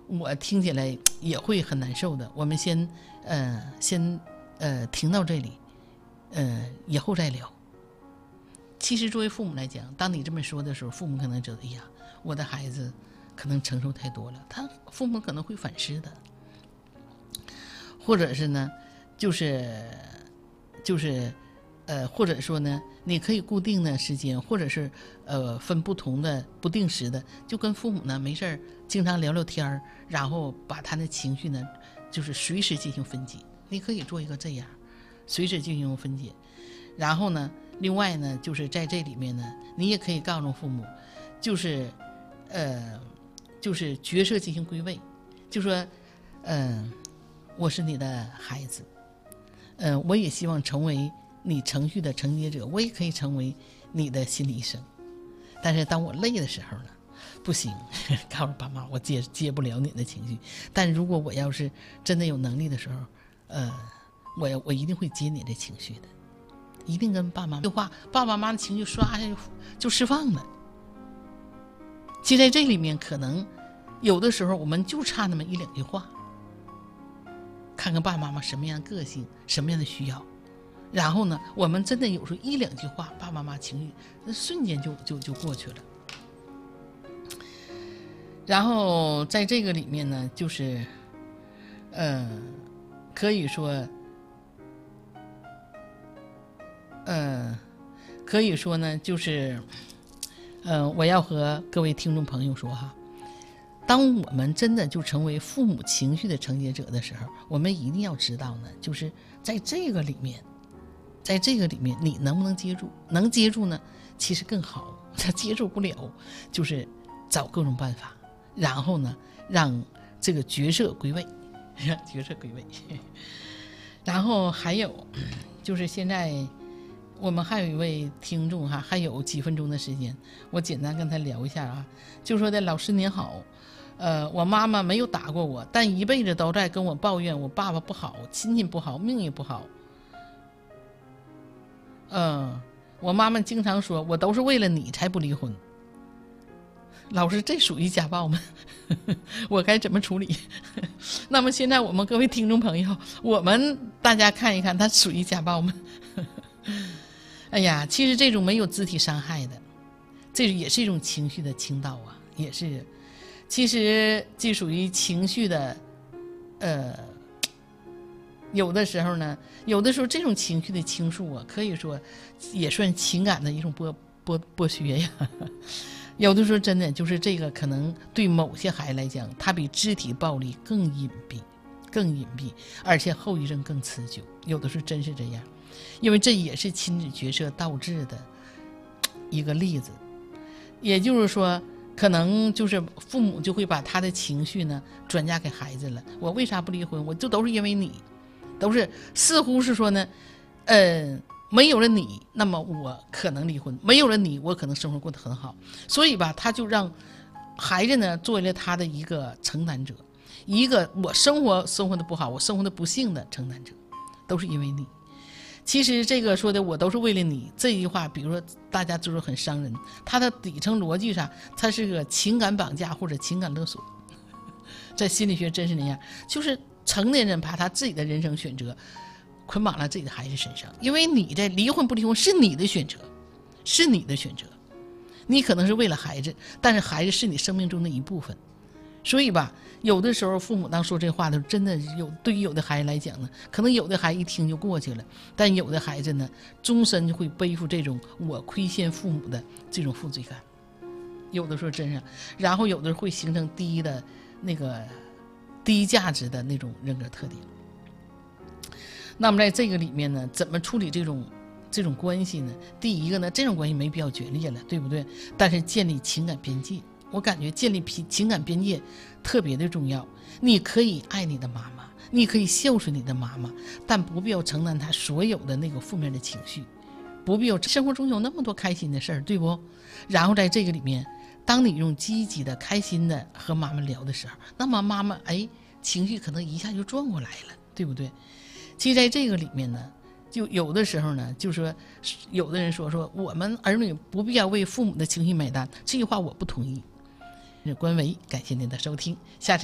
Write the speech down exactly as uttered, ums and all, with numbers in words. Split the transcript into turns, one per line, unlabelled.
我听起来也会很难受的。我们先呃先呃停到这里，呃以后再聊。其实作为父母来讲，当你这么说的时候，父母可能觉得，哎呀，我的孩子可能承受太多了，他父母可能会反思的。或者是呢，就是就是呃，或者说呢，你可以固定的时间，或者是呃分不同的不定时的，就跟父母呢没事经常聊聊天，然后把他的情绪呢，就是随时进行分解。你可以做一个这样，随时进行分解。然后呢，另外呢，就是在这里面呢，你也可以告诉父母，就是呃，就是角色进行归位，就说嗯。呃我是你的孩子，呃，我也希望成为你程序的承接者，我也可以成为你的心理医生。但是当我累的时候呢，不行，告诉爸妈，我接接不了你的情绪。但如果我要是真的有能力的时候，呃，我我一定会接你的情绪的，一定跟爸妈对话，爸爸妈妈的情绪刷下就就释放了。其实在这里面，可能有的时候我们就差那么一两句话。看看爸爸妈妈什么样的个性，什么样的需要，然后呢，我们真的有时候一两句话，爸爸妈妈情绪那瞬间就就就过去了。然后在这个里面呢，就是，呃，可以说，呃，可以说呢，就是，呃，我要和各位听众朋友说哈。当我们真的就成为父母情绪的承接者的时候，我们一定要知道呢，就是在这个里面，在这个里面，你能不能接住？能接住呢，其实更好。他接住不了，就是找各种办法，然后呢，让这个角色归位，让角色归位。然后还有，就是现在我们还有一位听众哈，还有几分钟的时间，我简单跟他聊一下啊，就说的老师您好。呃，我妈妈没有打过我，但一辈子都在跟我抱怨我爸爸不好，亲戚不好，命也不好。嗯、呃，我妈妈经常说我都是为了你才不离婚。老师，这属于家暴吗？我该怎么处理？那么现在我们各位听众朋友，我们大家看一看，它属于家暴吗？哎呀，其实这种没有肢体伤害的，这也是一种情绪的倾倒啊，也是。其实既属于情绪的，呃，有的时候呢，有的时候这种情绪的倾诉啊，可以说也算情感的一种剥剥剥削呀。有的时候真的就是这个，可能对某些孩子来讲，他比肢体暴力更隐蔽，更隐蔽，而且后遗症更持久。有的时候真是这样，因为这也是亲子角色导致的一个例子。也就是说，可能就是父母就会把他的情绪呢转嫁给孩子了。我为啥不离婚？我就都是因为你，都是似乎是说呢，呃，没有了你，那么我可能离婚；没有了你，我可能生活过得很好。所以吧，他就让孩子呢作为了他的一个承担者，一个我生活生活的不好，我生活的不幸的承担者，都是因为你。其实这个说的我都是为了你这句话，比如说大家就是很伤人，它的底层逻辑上，它是个情感绑架或者情感勒索。在心理学真是那样，就是成年人把他自己的人生选择捆绑了自己的孩子身上，因为你的离婚不离婚是你的选择，是你的选择，你可能是为了孩子，但是孩子是你生命中的一部分。所以吧，有的时候父母当说这话的时候，真的有对于有的孩子来讲呢，可能有的孩子一听就过去了，但有的孩子呢，终身就会背负这种我亏欠父母的这种负罪感。有的时候真是，然后有的时候会形成低的那个低价值的那种人格特点。那么在这个里面呢，怎么处理这种这种关系呢？第一个呢，这种关系没必要决裂了，对不对？但是建立情感边界。我感觉建立情感边界特别的重要。你可以爱你的妈妈，你可以孝顺你的妈妈，但不必要承担她所有的那个负面的情绪，不必要。生活中有那么多开心的事儿，对不？然后在这个里面，当你用积极的、开心的和妈妈聊的时候，那么妈妈哎，情绪可能一下就转过来了，对不对？其实在这个里面呢，就有的时候呢，就说有的人说说我们儿女不必要为父母的情绪买单，这句话我不同意。关维，感谢您的收听，下次